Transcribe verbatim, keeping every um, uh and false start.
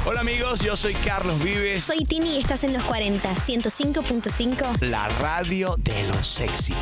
Hola amigos, yo soy Carlos Vives. Soy Tini y estás en Los cuarenta, ciento cinco punto cinco. La radio de los éxitos.